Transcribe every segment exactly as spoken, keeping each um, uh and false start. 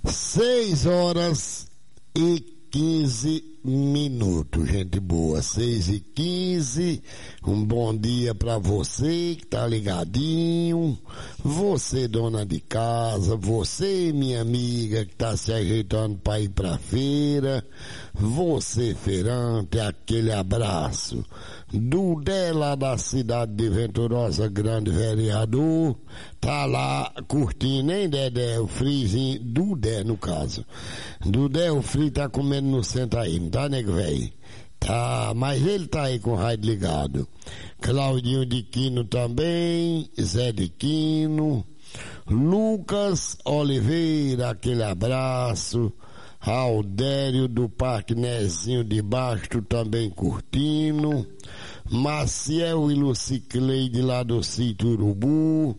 Seis horas e quinze minutos, gente boa. Seis e quinze. Um bom dia pra você que tá ligadinho. Você, dona de casa. Você, minha amiga, que tá se ajeitando pra ir pra feira. Você, feirante, aquele abraço. Dudé, lá da cidade de Venturosa, grande vereador, tá lá curtindo, hein, Dedé? O frizinho, Dudé, no caso. Dudé, o frio tá comendo no centro aí, não tá, nego velho? Tá, mas ele tá aí com o rádio ligado. Claudinho de Quino também, Zé de Quino, Lucas Oliveira, aquele abraço. Aldério do Parque Nezinho de Basto também curtindo. Maciel e Lucicleide lá do Sítio Urubu.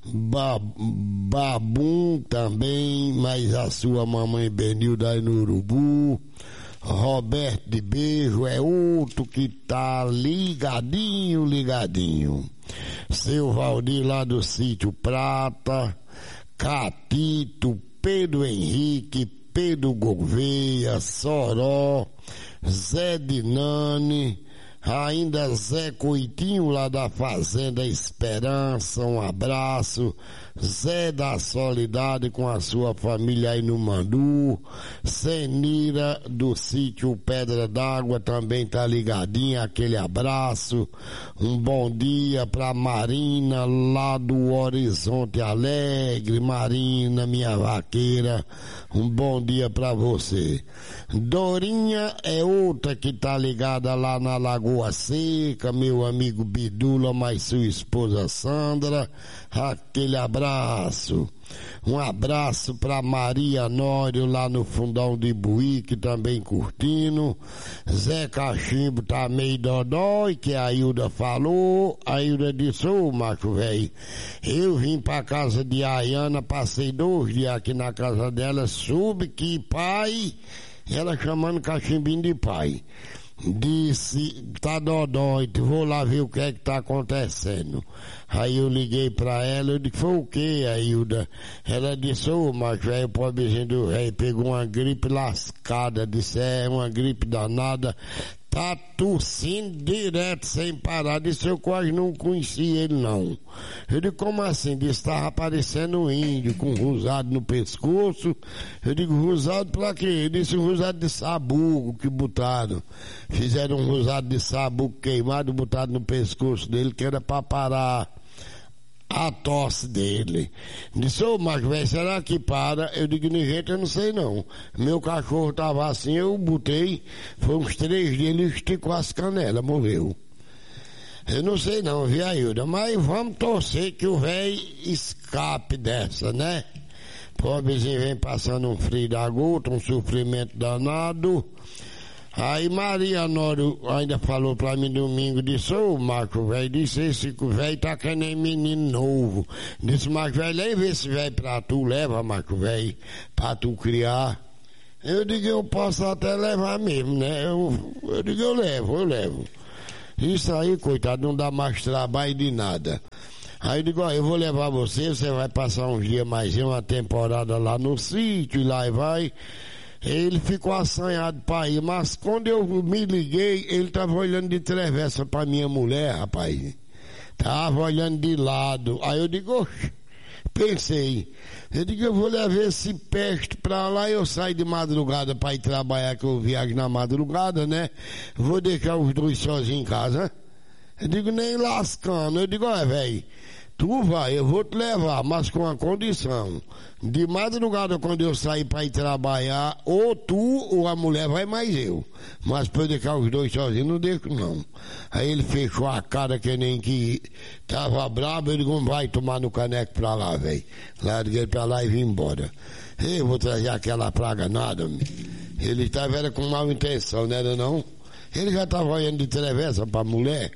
Babum também, mas a sua mamãe Benilda aí no Urubu. Roberto de Beijo é outro que tá ligadinho, ligadinho. Seu Valdir lá do Sítio Prata. Catito, Pedro Henrique, Pedro Gouveia, Soró, Zé Dinani, ainda Zé Coitinho lá da Fazenda Esperança, um abraço. Zé da Solidade com a sua família aí no Mandu. Senira do Sítio Pedra d'Água também tá ligadinha, aquele abraço. Um bom dia pra Marina lá do Horizonte Alegre. Marina, minha vaqueira, um bom dia pra você. Dorinha é outra que tá ligada lá na Lagoa Seca, meu amigo Bidula, mais sua esposa Sandra, aquele abraço. Um abraço pra Maria Nório lá no Fundão de Buíque, também curtindo. Zé Cachimbo tá meio dodói, que a Hilda falou. A Hilda disse, ô macho velho, eu vim pra casa de Ayana, passei dois dias aqui na casa dela, soube que pai, ela chamando Cachimbinho de pai. Disse, tá dodói, vou lá ver o que é que tá acontecendo. Aí eu liguei pra ela, eu disse, foi o que, Ailda? Ela disse, ô, mas velho, o pobrezinho do velho pegou uma gripe lascada, disse, é uma gripe danada, tá tossindo direto sem parar. Disse, eu quase não conhecia ele não. Eu disse, como assim? Disse, tava parecendo um índio com um rosado no pescoço. Eu digo, rosado pra quê? Ele disse, um rosado de sabugo que botaram. Fizeram um rosado de sabugo queimado, botaram no pescoço dele, que era pra parar a tosse dele. Disse, ô, mas velho, será que para? Eu digo, nem gente, eu não sei não. Meu cachorro tava assim, eu botei, foi uns três dias, ele esticou as canelas, morreu. Eu não sei não, viu, Ailda? Mas vamos torcer que o velho escape dessa, né? Pobrezinho vem passando um frio da gota, um sofrimento danado. Aí Maria Nório ainda falou pra mim domingo, disse, ô oh, Marco velho, disse, esse velho tá que nem menino novo. Disse, Marco velho, nem vê esse velho pra tu, leva Marco velho, pra tu criar. Eu digo, eu posso até levar mesmo, né? Eu, eu digo, eu levo, eu levo. Isso aí, coitado, não dá mais trabalho de nada. Aí eu digo, ó, eu vou levar você, você vai passar uns dias mais, uma temporada lá no sítio, e lá e vai. Ele ficou assanhado pra ir, mas quando eu me liguei, ele tava olhando de travessa pra minha mulher, rapaz. Tava olhando de lado. Aí eu digo, oxe, pensei, eu digo, eu vou levar esse peste pra lá, eu saio de madrugada pra ir trabalhar, que eu viajo na madrugada, né? Vou deixar os dois sozinhos em casa. Eu digo, nem lascando. Eu digo, olha, velho, tu vai, eu vou te levar, mas com a condição. De madrugada, quando eu sair pra ir trabalhar, ou tu ou a mulher vai mais eu. Mas pra eu deixar os dois sozinhos, não deixo não. Aí ele fechou a cara que nem que tava bravo, ele não vai tomar no caneco pra lá, velho. Larguei ele pra lá e vim embora. Eu vou trazer aquela praga nada, meu. Ele tava era com mal intenção, não era não? Ele já tava olhando de travessa pra mulher,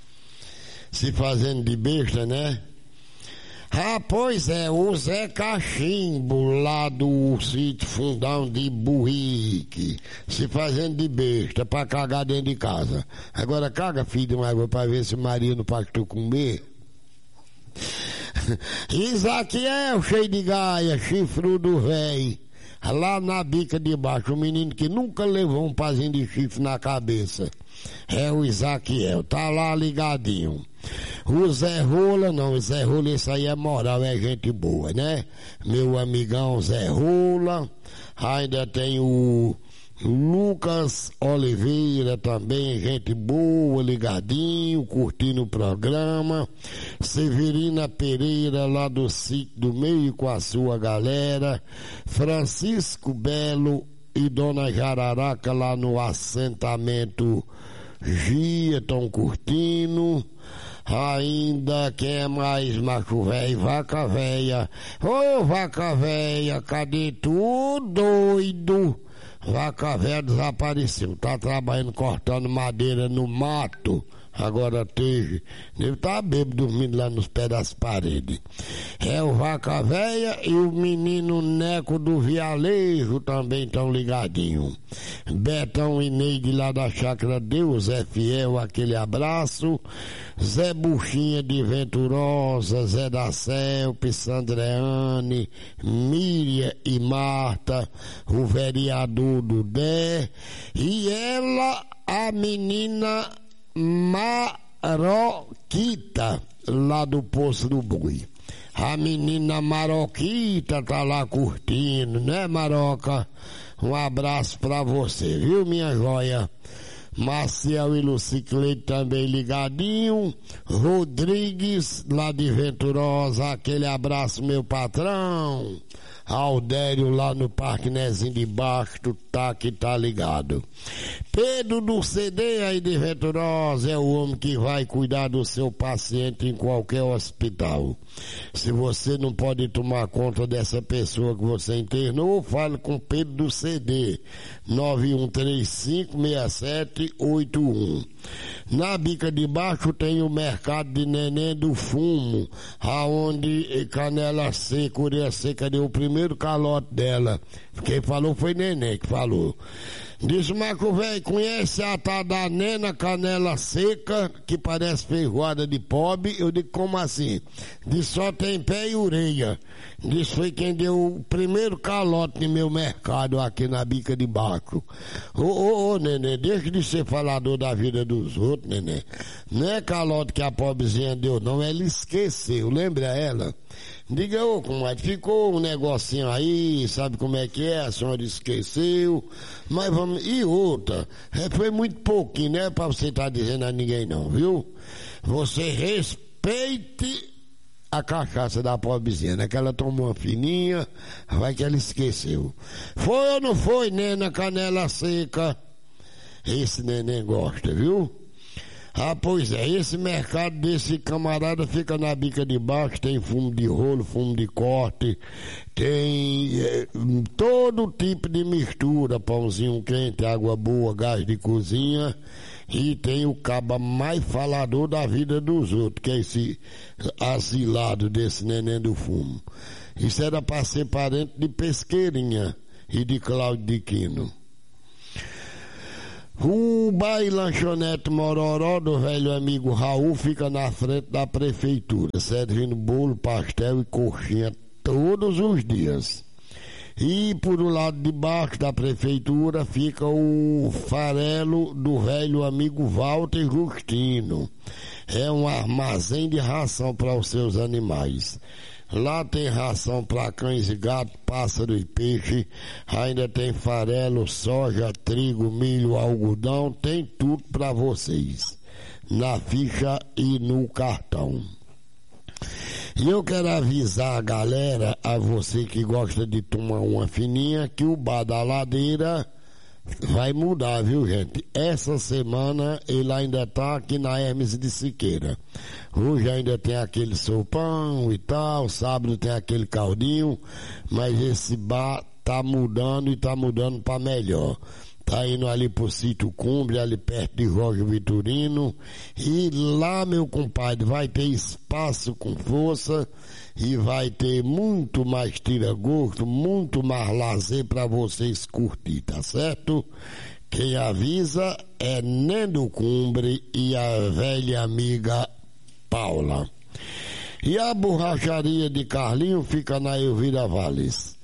se fazendo de besta, né? Ah, pois é, o Zé Cachimbo, lá do sítio Fundão de Buíque, se fazendo de besta pra cagar dentro de casa. Agora caga, filho de uma água, pra ver se o Maria não pode tu comer. Isaquiel, cheio de gaia, chifrudo véi. lá na bica de baixo, o menino que nunca levou um pazinho de chifre na cabeça. É o Isaquiel, tá lá ligadinho. O Zé Rola, não, o Zé Rola, isso aí é moral, é gente boa, né? Meu amigão Zé Rola. Ainda tem o Lucas Oliveira também, gente boa, ligadinho, curtindo o programa. Severina Pereira, lá do Sítio do Meio, com a sua galera. Francisco Belo e Dona Jararaca, lá no assentamento Gia, estão curtindo. Ainda, quem é mais, macho velho? Vaca véia. Ô, vaca véia, cadê tu, doido? Vaca véia desapareceu, tá trabalhando cortando madeira no mato. Agora teve, deve estar bêbado dormindo lá nos pés das paredes. É o Vaca Véia e o menino Neco do Vialejo também estão ligadinhos. Betão e Neide lá da Chácara Deus é Fiel, aquele abraço. Zé Buchinha de Venturosa, Zé da Celpe, Sandreane, Miriam e Marta, o vereador do Dé. E ela, a menina Maroquita, lá do Poço do Boi. A menina Maroquita tá lá curtindo, né, Maroca? Um abraço pra você, viu, minha joia? Maciel e Lucicleide também ligadinho. Rodrigues, lá de Venturosa, aquele abraço, meu patrão. Aldério lá no Parque Nezinho de Baixo, tá que tá ligado. Pedro do C D aí de Venturosa é o homem que vai cuidar do seu paciente em qualquer hospital. Se você não pode tomar conta dessa pessoa que você internou, fale com Pedro do C D, nove um três cinco, seis sete oito um. Na bica de baixo tem o mercado de Neném do Fumo, aonde Canela Seca, Ureia Seca deu o primeiro calote dela. Quem falou foi Neném que falou. Disse, Marco velho, conhece a tal da Nena Canela Seca, que parece feijoada de pobre? Eu digo, como assim? Disse, só tem pé e orelha. Disse, foi quem deu o primeiro calote no meu mercado aqui na bica de baixo. Ô, ô, ô, Nenê, deixa de ser falador da vida dos outros, Nenê. Não é calote que a pobrezinha deu, não, ela esqueceu, lembra ela? Diga, ô, comadre, ficou um negocinho aí, sabe como é que é? A senhora esqueceu, mas vamos... E outra, é, foi muito pouquinho, não é pra você estar tá dizendo a ninguém não, viu? Você respeite a cachaça da pobrezinha, né? Que ela tomou uma fininha, vai que ela esqueceu. Foi ou não foi, Nena Canela Seca? Esse neném gosta, viu? Ah, pois é, esse mercado desse camarada fica na bica de baixo, tem fumo de rolo, fumo de corte, tem é, todo tipo de mistura, pãozinho quente, água boa, gás de cozinha, e tem o caba mais falador da vida dos outros, que é esse asilado desse neném do fumo. Isso era para ser parente de Pesqueirinha e de Cláudio de Quino. O bar e lanchonete Mororó do velho amigo Raul fica na frente da prefeitura, servindo bolo, pastel e coxinha todos os dias. E por o lado de baixo da prefeitura fica o farelo do velho amigo Walter Justino. É um armazém de ração para os seus animais. Lá tem ração para cães e gato, pássaro e peixe, ainda tem farelo, soja, trigo, milho, algodão, tem tudo para vocês, na ficha e no cartão. E eu quero avisar a galera, a você que gosta de tomar uma fininha, que o bar da Ladeira vai mudar, viu, gente? Essa semana ele ainda tá aqui na Hermes de Siqueira. Hoje ainda tem aquele sopão e tal, sábado tem aquele caldinho, mas esse bar tá mudando e tá mudando para melhor. Tá indo ali pro Sítio Cumbre, ali perto de Jorge Vitorino, e lá, meu compadre, vai ter espaço com força e vai ter muito mais tira-gosto, muito mais lazer para vocês curtir, tá certo? Quem avisa é Nendo Cumbre e a velha amiga Paula. E a borracharia de Carlinho fica na Elvira Valles.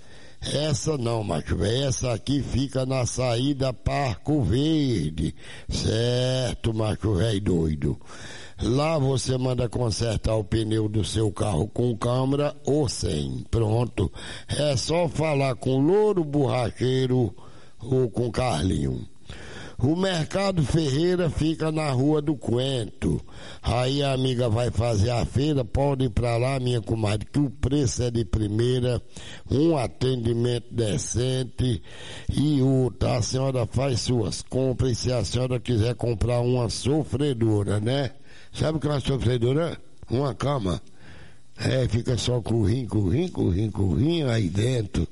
Essa não, macho velho, essa aqui fica na saída Parco Verde, certo, macho velho doido. Lá você manda consertar o pneu do seu carro com câmera ou sem, pronto. É só falar com o Louro Borracheiro ou com Carlinho. O Mercado Ferreira fica na Rua do Coentro. Aí a amiga vai fazer a feira, pode ir pra lá, minha comadre, que o preço é de primeira, um atendimento decente e outra, a senhora faz suas compras e se a senhora quiser comprar uma sofredora, né? Sabe o que é uma sofredora? Uma cama. É, fica só currinho, currinho, currinho, currinho aí dentro.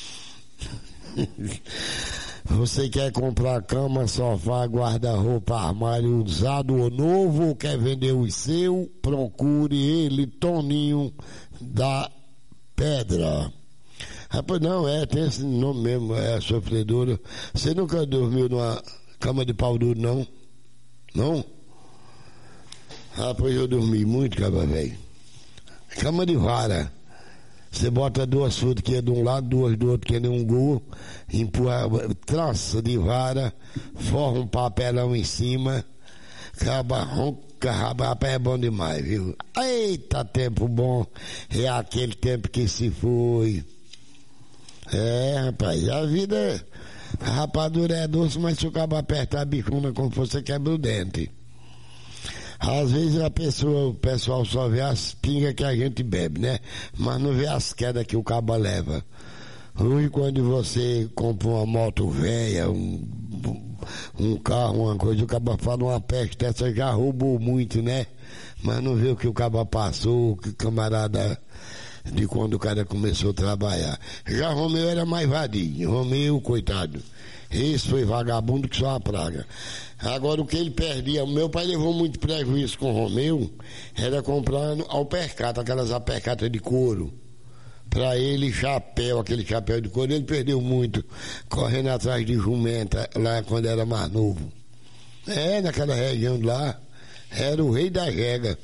Você quer comprar cama, sofá, guarda-roupa, armário usado ou novo, ou quer vender o seu? Procure ele, Toninho da Pedra. Rapaz, não, é, tem esse nome mesmo, é sofredora. Você nunca dormiu numa cama de pau duro, não? Não? Rapaz, eu dormi muito, cabra velho. Cama de vara. Você bota duas frutas que é de um lado, duas do outro que é de um gol, empurra, trança de vara, forra um papelão em cima, acaba ronca, rapaz, é bom demais, viu? Eita, tempo bom, é aquele tempo que se foi. É, rapaz, a vida, a rapadura é doce, mas se o cabo apertar a bicuna como você quebra o dente. Às vezes a pessoa, o pessoal só vê as pingas que a gente bebe, né? Mas não vê as quedas que o cabo leva. Hoje, quando você compra uma moto velha, um, um carro, uma coisa, o cabo fala uma peste dessa, já roubou muito, né? Mas não vê o que o cabo passou, que camarada de quando o cara começou a trabalhar. Já Romeu era mais vadio. Romeu, coitado. Esse foi vagabundo que só a praga. Agora o que ele perdia, o meu pai levou muito prejuízo com o Romeu, era comprando alpercata, aquelas alpercatas de couro. Pra ele, chapéu, aquele chapéu de couro, ele perdeu muito, correndo atrás de jumenta, lá quando era mais novo. É, naquela região lá, era o rei da jega.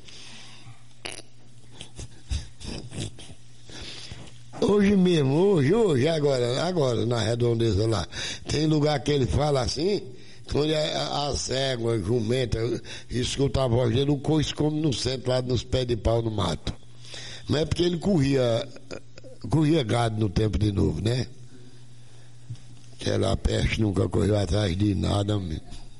Hoje mesmo, hoje, hoje, agora, agora, na redondeza lá, tem lugar que ele fala assim, quando as éguas, jumenta, escuta a voz dele, o coice come no centro, lá nos pés de pau no mato. Mas é porque ele corria, corria gado no tempo de novo, né? Aquela peste nunca correu atrás de nada, mesmo.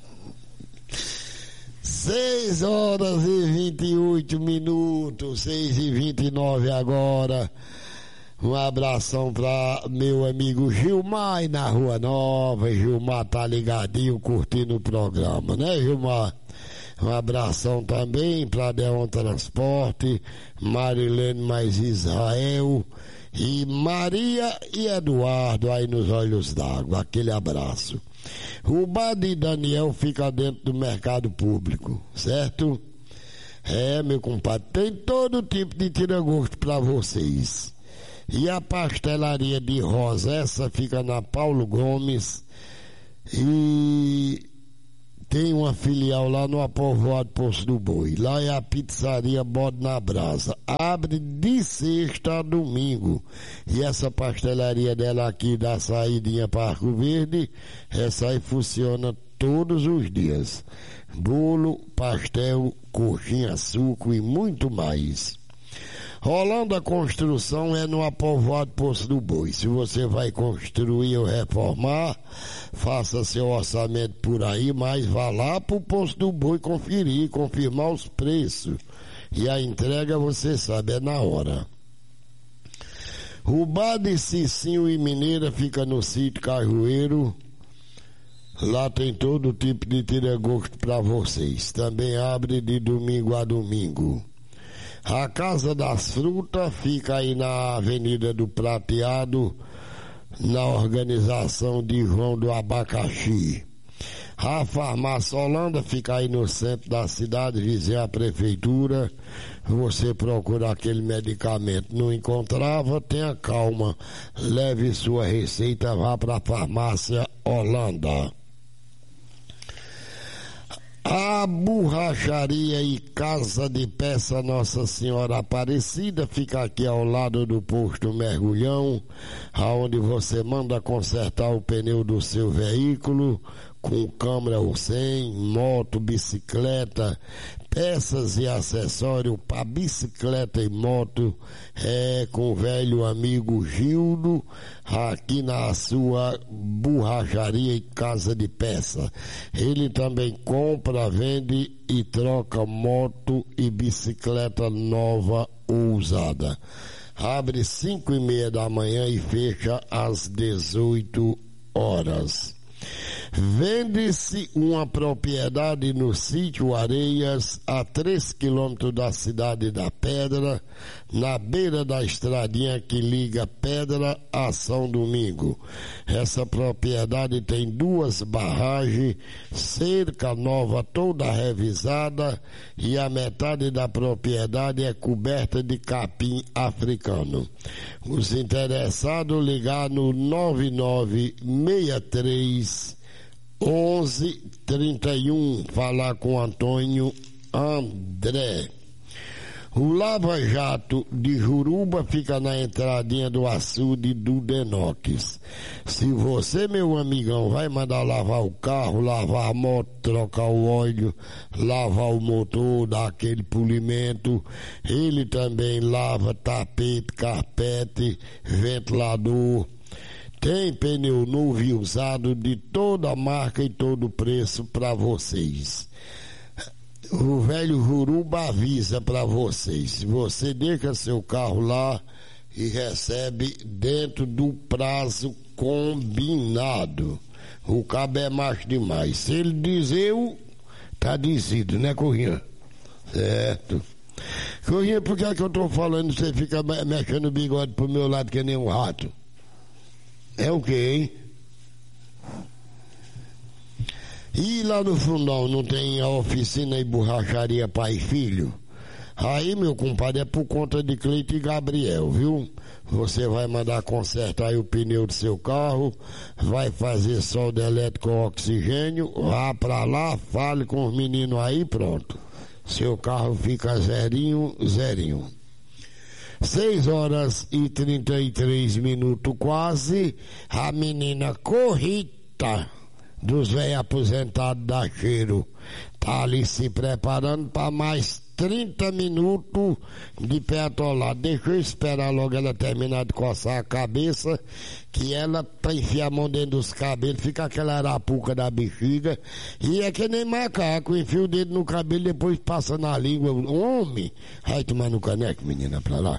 Seis horas e vinte e oito minutos, seis e vinte e nove agora. Um abração para meu amigo Gilmar na Rua Nova. Gilmar tá ligadinho, curtindo o programa, né, Gilmar? Um abração também para Deon Transporte, Marilene mais Israel e Maria e Eduardo aí nos Olhos d'Água. Aquele abraço. O bar de Daniel fica dentro do mercado público, certo? É, meu compadre, tem todo tipo de tira-gosto para vocês. E a pastelaria de Rosa, essa fica na Paulo Gomes e tem uma filial lá no Apovoado Poço do Boi. Lá é a pizzaria Bode na Brasa. Abre de sexta a domingo. E essa pastelaria dela aqui da saídinha Parco Verde, essa aí funciona todos os dias. Bolo, pastel, coxinha, suco e muito mais. Rolando a construção é no Apovoado Poço do Boi. Se você vai construir ou reformar, faça seu orçamento por aí, mas vá lá pro Poço do Boi conferir, confirmar os preços. E a entrega, você sabe, é na hora. O bar de Cicinho e Mineira fica no sítio Cajueiro. Lá tem todo tipo de tira-gosto para vocês. Também abre de domingo a domingo. A Casa das Frutas fica aí na Avenida do Prateado, na organização de João do Abacaxi. A Farmácia Holanda fica aí no centro da cidade, vizinha à prefeitura. Você procura aquele medicamento, não encontrava, tenha calma. Leve sua receita, vá para a Farmácia Holanda. A A borracharia e casa de peça Nossa Senhora Aparecida fica aqui ao lado do posto Mergulhão, aonde você manda consertar o pneu do seu veículo com câmera ou sem, moto, bicicleta, peças e acessórios para bicicleta e moto, é com o velho amigo Gildo, aqui na sua borracharia e casa de peça. Ele também compra, vende e troca moto e bicicleta nova ou usada. Abre cinco e meia da manhã e fecha às dezoito horas. Vende-se uma propriedade no sítio Areias, a três quilômetros da cidade da Pedra, na beira da estradinha que liga Pedra a São Domingo. Essa propriedade tem duas barragens, cerca nova toda revisada e a metade da propriedade é coberta de capim africano. Os interessados ligar no nove nove seis três onze trinta e um, falar com Antônio André. O Lava Jato de Juruba fica na entradinha do açude do Denox. Se você, meu amigão, vai mandar lavar o carro, lavar a moto, trocar o óleo, lavar o motor, dar aquele polimento, ele também lava tapete, carpete, ventilador. Tem pneu novo e usado de toda marca e todo preço para vocês. O velho Juruba avisa para vocês. Você deixa seu carro lá e recebe dentro do prazo combinado. O cabo é macho demais. Se ele dizer eu, tá dizido, né, Corrinha? Certo. Corrinha, por que é que eu tô falando? Você fica mexendo o bigode pro meu lado que nem um rato? É o quê, hein? E lá no fundão não tem a oficina e borracharia pai e filho? Aí, meu compadre, é por conta de Cleito e Gabriel, viu? Você vai mandar consertar aí o pneu do seu carro, vai fazer solda elétrica com oxigênio, vá pra lá, fale com os meninos aí, pronto. Seu carro fica zerinho, zerinho. Seis horas e trinta e três minutos quase, a menina Corrita dos velhos aposentados da Cheiro tá ali se preparando para mais trinta minutos de pé atolado. Deixa eu esperar logo ela terminar de coçar a cabeça, que ela pra enfiar a mão dentro dos cabelos, fica aquela arapuca da bexiga, e é que nem macaco, enfia o dedo no cabelo, depois passa na língua. Homem, vai tomar no caneco, menina, pra lá.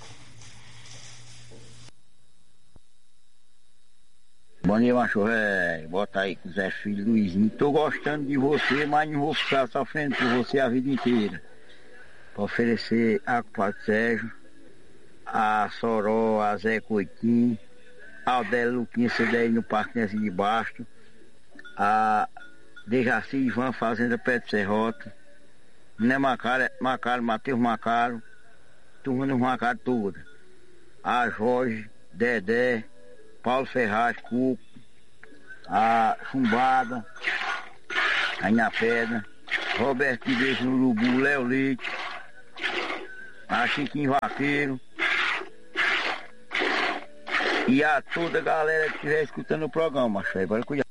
Bom dia, macho velho. Bota aí com o Zé Filho Luizinho. Tô gostando de você, mas não vou ficar sofrendo por você a vida inteira. Pra oferecer a Padre Sérgio, a Soró, a Zé Coitinho, a Aldélia Luquinha, você daí no Parque Nesse de Basto, a Dejaci Ivan, Fazenda Pedro Serrota, né, Macaro, Macaro, Matheus Macaro, turma dos Macaro toda. A Jorge, Dedé, Paulo Ferraz, Cuco, a Chumbada, a Inhapedra, Roberto Beijo no Urubu, Léo Leite, a Chiquinho Vaqueiro e a toda a galera que estiver escutando o programa, macho. Agora cuidado.